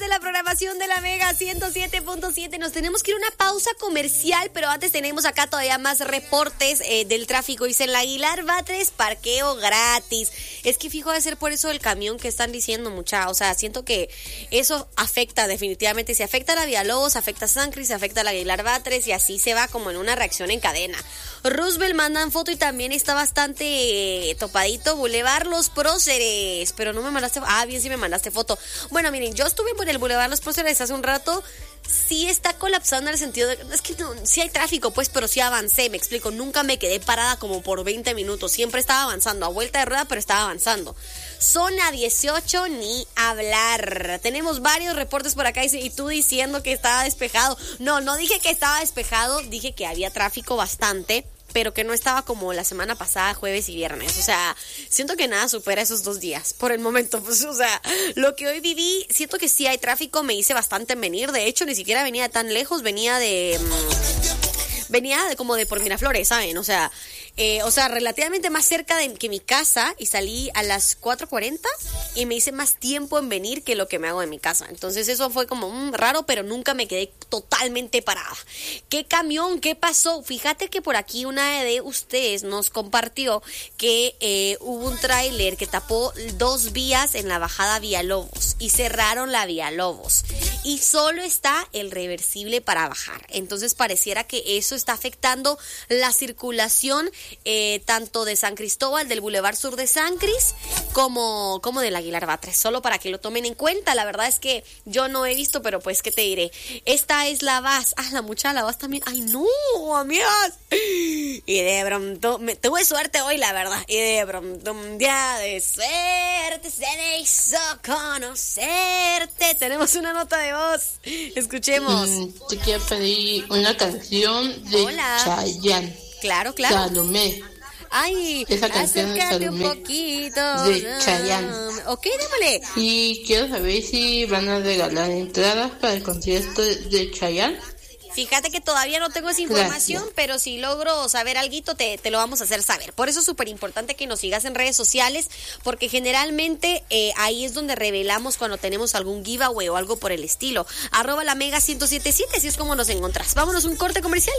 la programación de la Mega 107.7. Nos tenemos que ir a una pausa comercial, pero antes tenemos acá todavía más reportes del tráfico. Dice en la Aguilar Batres, parqueo gratis. Es que fijo de ser por eso del camión que están diciendo, mucha. O sea, siento que eso afecta definitivamente. Si afecta a la Villalobos, afecta a San Cris, afecta a la Aguilar Batres y así se va como en una reacción en cadena. Roosevelt mandan foto y también está bastante topadito. Boulevard Los Próceres, pero no me mandaste. Ah, bien, sí me mandaste foto. Bueno, miren, yo estuve por el Boulevard Los Próceres hace un rato. Sí está colapsando en el sentido de... Es que no, sí hay tráfico, pues, pero sí avancé, me explico. Nunca me quedé parada como por 20 minutos. Siempre estaba avanzando, a vuelta de rueda, pero estaba avanzando. Zona 18, ni hablar. Tenemos varios reportes por acá y tú diciendo que estaba despejado. No dije que estaba despejado, dije que había tráfico bastante, pero que no estaba como la semana pasada, jueves y viernes. O sea, siento que nada supera esos 2 días por el momento. Pues, o sea, lo que hoy viví, siento que sí hay tráfico, me hice bastante en venir. De hecho, ni siquiera venía tan lejos, venía de como de por Miraflores, ¿saben? O sea, relativamente más cerca que mi casa, y salí a las 4:40 y me hice más tiempo en venir que lo que me hago en mi casa. Entonces eso fue como raro, pero nunca me quedé totalmente parada. ¿Qué camión? ¿Qué pasó? Fíjate que por aquí una de ustedes nos compartió que hubo un tráiler que tapó 2 vías en la bajada Villalobos y cerraron la Villalobos y solo está el reversible para bajar. Entonces pareciera que eso está afectando la circulación tanto de San Cristóbal, del Boulevard Sur de San Cris, como del Aguilar Batres, solo para que lo tomen en cuenta. La verdad es que yo no he visto, pero pues, ¿qué te diré? Esta es la VAS. La mucha la VAS también. ¡Ay, no, amigas! Y de pronto, tuve suerte hoy, la verdad. Y de pronto, un día de suerte se me hizo conocerte. Tenemos una nota de voz. Escuchemos. Te quiero pedir una canción de Chayanne. Claro. Salomé. Ay, esa canción de acércate Salomé, un poquito. de Chayanne. Ok, démosle. Y quiero saber si van a regalar entradas para el concierto de Chayanne. Fíjate que todavía no tengo esa información, Gracias. pero si logro saber alguito, te lo vamos a hacer saber. Por eso es súper importante que nos sigas en redes sociales, porque generalmente ahí es donde revelamos cuando tenemos algún giveaway o algo por el estilo. @la Mega 107.7, así es como nos encontrás. Vámonos a un corte comercial.